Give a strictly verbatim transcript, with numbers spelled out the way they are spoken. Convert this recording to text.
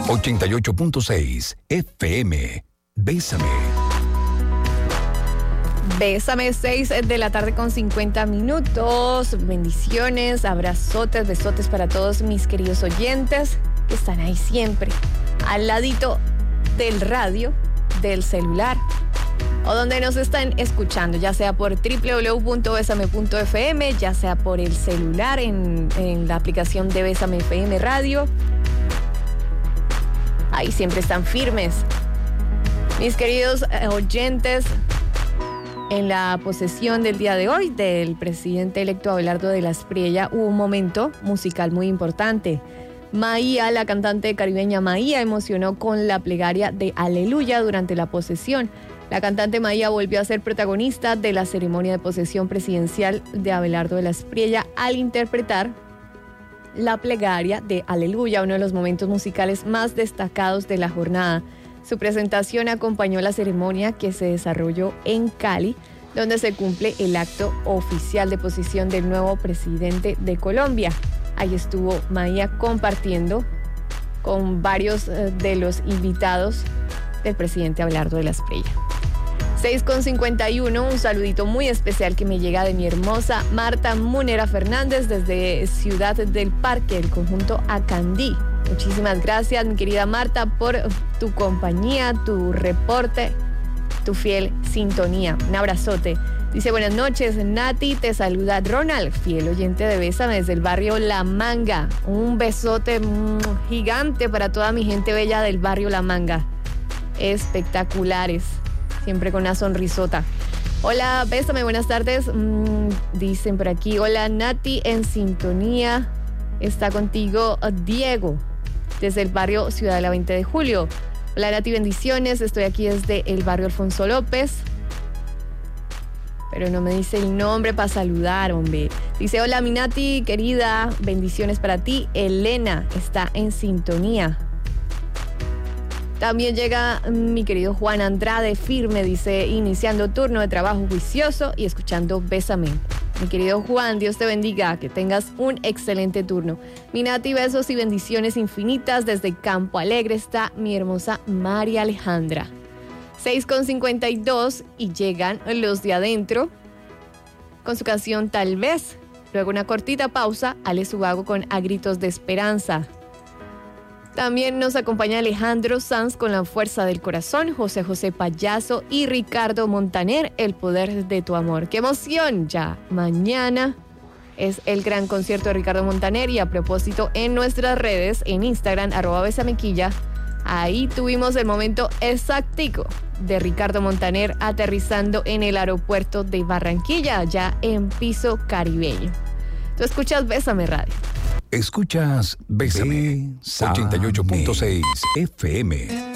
ochenta y ocho punto seis F M. Bésame. Bésame, seis de la tarde con cincuenta minutos. Bendiciones, abrazotes, besotes para todos mis queridos oyentes que están ahí siempre, al ladito del radio, del celular, o donde nos están escuchando, ya sea por doble u doble u doble u punto besame punto f m, ya sea por el celular en, en la aplicación de Bésame F M Radio. Ahí siempre están firmes. Mis queridos oyentes, en la posesión del día de hoy del presidente electo Abelardo de la Espriella hubo un momento musical muy importante. Maía, la cantante caribeña Maía, emocionó con la plegaria de Aleluya durante la posesión. La cantante Maía volvió a ser protagonista de la ceremonia de posesión presidencial de Abelardo de la Espriella al interpretar la plegaria de Aleluya, uno de los momentos musicales más destacados de la jornada. Su presentación acompañó la ceremonia que se desarrolló en Cali, donde se cumple el acto oficial de posesión del nuevo presidente de Colombia. Ahí estuvo Maía compartiendo con varios de los invitados del presidente Abelardo de la Espriella. seis con cincuenta y uno, un saludito muy especial que me llega de mi hermosa Marta Munera Fernández desde Ciudad del Parque, el conjunto Acandí. Muchísimas gracias, mi querida Marta, por tu compañía, tu reporte, tu fiel sintonía. Un abrazote. Dice, buenas noches, Nati, te saluda Ronald, fiel oyente de Bésame desde el barrio La Manga. Un besote mmm, gigante para toda mi gente bella del barrio La Manga. Espectaculares, siempre con una sonrisota. Hola, Bésame, buenas tardes. Mm, dicen por aquí, hola Nati, en sintonía. Está contigo Diego, desde el barrio Ciudad de la veinte de julio. Hola Nati, bendiciones. Estoy aquí desde el barrio Alfonso López. Pero no me dice el nombre para saludar, hombre. Dice, hola mi Nati, querida, bendiciones para ti. Elena está en sintonía. También llega mi querido Juan Andrade, firme, dice, iniciando turno de trabajo juicioso y escuchando Bésame. Mi querido Juan, Dios te bendiga, que tengas un excelente turno. Mi Nati, besos y bendiciones infinitas. Desde Campo Alegre está mi hermosa María Alejandra. seis con cincuenta y dos y llegan los de adentro con su canción Tal Vez. Luego una cortita pausa, Ale Subago con A Gritos de Esperanza. También nos acompaña Alejandro Sanz con La Fuerza del Corazón, José José Payaso y Ricardo Montaner, El Poder de tu Amor. ¡Qué emoción! Ya mañana es el gran concierto de Ricardo Montaner y a propósito en nuestras redes, en Instagram, arroba besamequilla, ahí tuvimos el momento exactico de Ricardo Montaner aterrizando en el aeropuerto de Barranquilla, ya en piso caribeño. Tú escuchas Bésame Radio. Escuchas Bésame, ochenta y ocho punto seis F M.